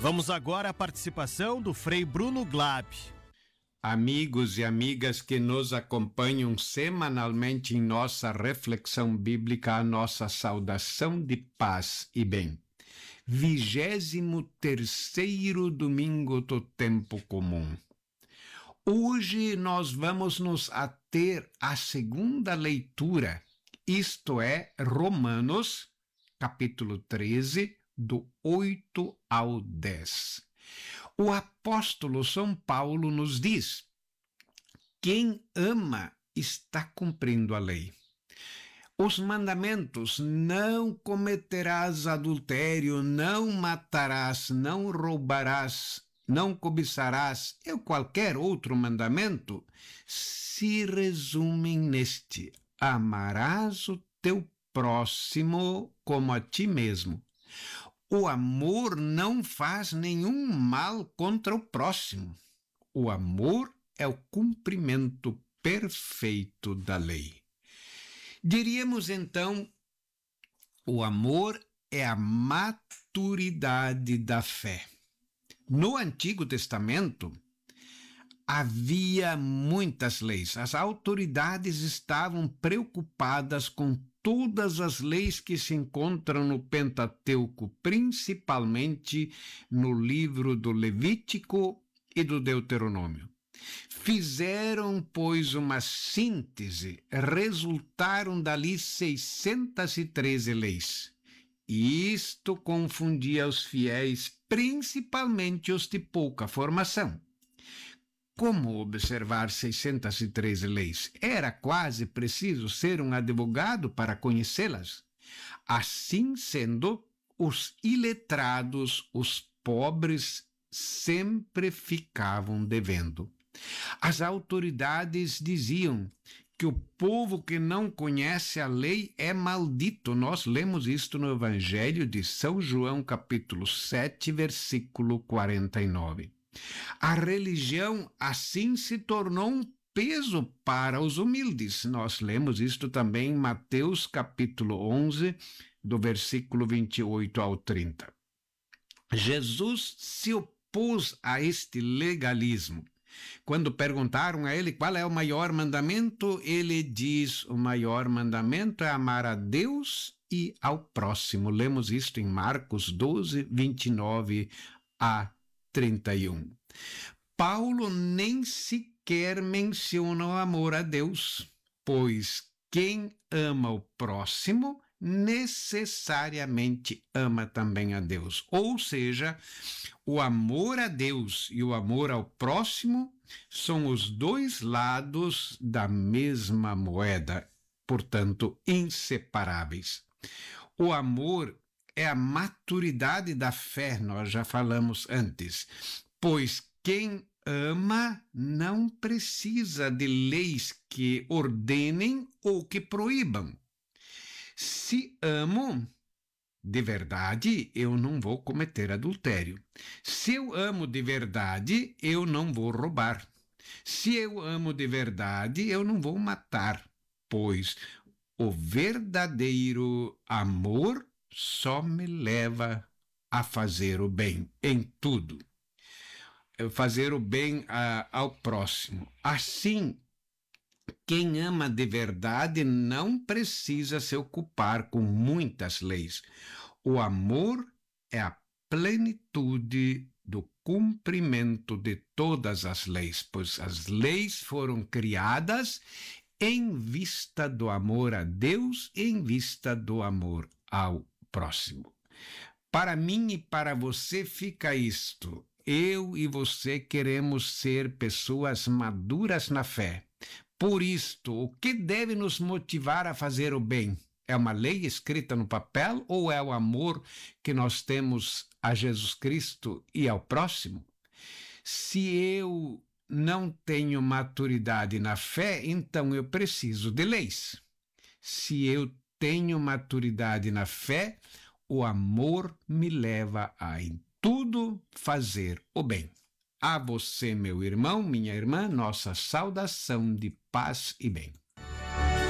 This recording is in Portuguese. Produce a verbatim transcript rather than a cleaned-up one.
Vamos agora à participação do Frei Bruno Glab. Amigos e amigas que nos acompanham semanalmente em nossa reflexão bíblica, a nossa saudação de paz e bem. Vigésimo terceiro domingo do tempo comum. Hoje nós vamos nos ater à segunda leitura, isto é, Romanos, capítulo treze, do oito ao dez. O apóstolo São Paulo nos diz: quem ama está cumprindo a lei. Os mandamentos: não cometerás adultério, não matarás, não roubarás, não cobiçarás, e qualquer outro mandamento, se resumem neste: amarás o teu próximo como a ti mesmo. O amor não faz nenhum mal contra o próximo. O amor é o cumprimento perfeito da lei. Diríamos então, o amor é a maturidade da fé. No Antigo Testamento, havia muitas leis. As autoridades estavam preocupadas com todas as leis que se encontram no Pentateuco, principalmente no livro do Levítico e do Deuteronômio. Fizeram, pois, uma síntese, resultaram dali seiscentas e treze leis. E isto confundia os fiéis, principalmente os de pouca formação. Como observar seiscentas e treze leis? Era quase preciso ser um advogado para conhecê-las. Assim sendo, os iletrados, os pobres, sempre ficavam devendo. As autoridades diziam que o povo que não conhece a lei é maldito. Nós lemos isto no Evangelho de São João, capítulo sete, versículo quarenta e nove. A religião assim se tornou um peso para os humildes. Nós lemos isto também em Mateus capítulo onze, do versículo vinte e oito ao trinta. Jesus se opôs a este legalismo. Quando perguntaram a ele qual é o maior mandamento, ele diz: o maior mandamento é amar a Deus e ao próximo. Lemos isto em Marcos doze, vinte e nove a trinta e um. Paulo nem sequer menciona o amor a Deus, pois quem ama o próximo necessariamente ama também a Deus. Ou seja, o amor a Deus e o amor ao próximo são os dois lados da mesma moeda, portanto, inseparáveis. O amor é a maturidade da fé, nós já falamos antes, pois quem ama não precisa de leis que ordenem ou que proíbam. Se amo de verdade, eu não vou cometer adultério. Se eu amo de verdade, eu não vou roubar. Se eu amo de verdade, eu não vou matar, pois o verdadeiro amor só me leva a fazer o bem em tudo. Fazer o bem a, ao próximo. Assim, quem ama de verdade não precisa se ocupar com muitas leis. O amor é a plenitude do cumprimento de todas as leis, pois as leis foram criadas em vista do amor a Deus e em vista do amor ao próximo. Para mim e para você fica isto: eu e você queremos ser pessoas maduras na fé. Por isto, o que deve nos motivar a fazer o bem? É uma lei escrita no papel ou é o amor que nós temos a Jesus Cristo e ao próximo? Se eu não tenho maturidade na fé, então eu preciso de leis. Se eu tenho maturidade na fé, o amor me leva a em tudo fazer o bem. A você, meu irmão, minha irmã, nossa saudação de paz e bem.